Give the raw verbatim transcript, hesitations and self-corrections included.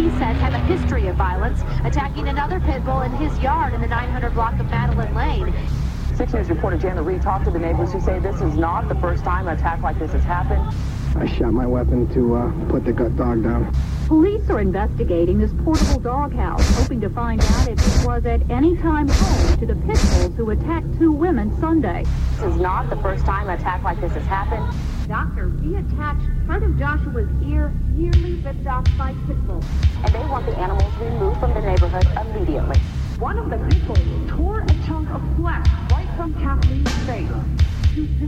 he says has a history of violence, attacking another pit bull in his yard in the nine hundred block of Madeline Lane. six News reporter Janet Reed talked to the neighbors who say this is not the first time an attack like this has happened. I shot my weapon to uh, put the gut dog down. Police are investigating this portable doghouse, hoping to find out if it was at any time home to the pit bulls who attacked two women Sunday. This is not the first time an attack like this has happened. Doctor, reattached part of Joshua's ear, nearly ripped off by pit bulls. And they want the animals removed from the neighborhood immediately. One of the pit bulls tore a chunk of flesh right from Kathleen's face.